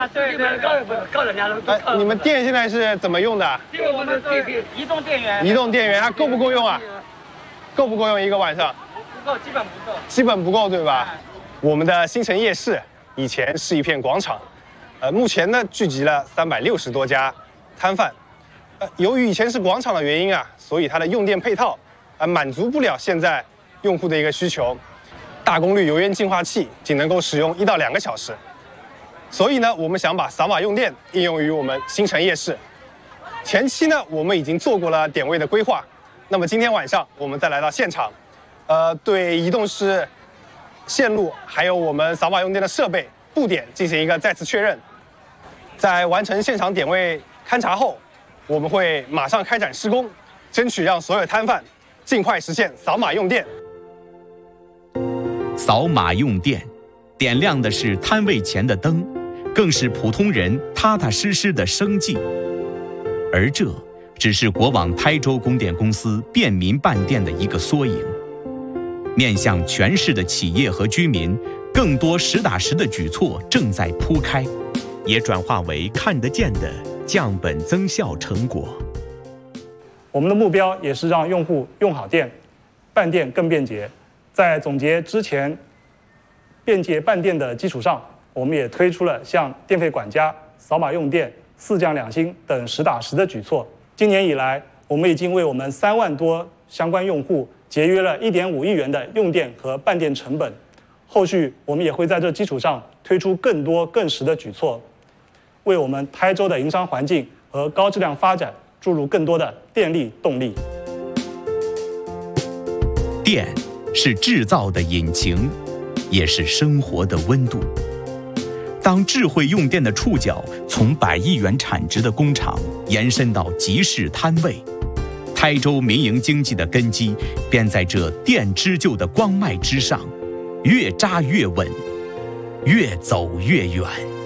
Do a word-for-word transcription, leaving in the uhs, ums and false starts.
对对，告告人家了。 哎，你们电现在是怎么用的？ 因为我们是移动电源。 移动电源它够不够用啊？够不够用一个晚上？ 不够，基本不够。 基本不够，对吧？我们的新城夜市以前是一片广场，呃，目前呢聚集了三百六十多家摊贩。呃，由于以前是广场的原因啊，所以它的用电配套啊、呃、满足不了现在用户的一个需求。大功率油烟净化器仅能够使用一到两个小时。所以呢，我们想把扫码用电应用于我们新城夜市。前期呢，我们已经做过了点位的规划。那么今天晚上我们再来到现场，呃，对移动式线路还有我们扫码用电的设备布点进行一个再次确认。在完成现场点位勘查后，我们会马上开展施工，争取让所有摊贩尽快实现扫码用电。 扫码用电，点亮的是摊位前的灯，更是普通人踏踏实实的生计。而这只是国网台州供电公司便民办电的一个缩影。面向全市的企业和居民，更多实打实的举措正在铺开，也转化为看得见的降本增效成果。 我们的目标也是让用户用好电，办电更便捷。在总结之前便捷办电的基础上，我们也推出了像电费管家、扫码用电、四降两星等实打实的举措。今年以来，我们已经为我们三万多相关用户节约了一点五亿元的用电和办电成本。后续我们也会在这基础上推出更多更实的举措，为我们台州的营商环境和高质量发展注入更多的电力动力。 电是制造的引擎，也是生活的温度。当智慧用电的触角从百亿元产值的工厂延伸到集市摊位，台州民营经济的根基便在这电织就的光脉之上，越扎越稳，越走越远。